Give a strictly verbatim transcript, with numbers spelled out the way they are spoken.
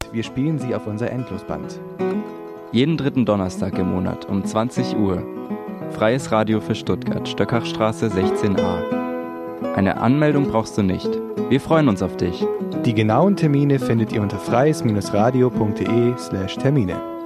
und wir spielen sie auf unser Endlosband. Jeden dritten Donnerstag im Monat um zwanzig Uhr. Freies Radio für Stuttgart, Stöckachstraße sechzehn a. Eine Anmeldung brauchst du nicht. Wir freuen uns auf dich. Die genauen Termine findet ihr unter freies-radio.de slash Termine.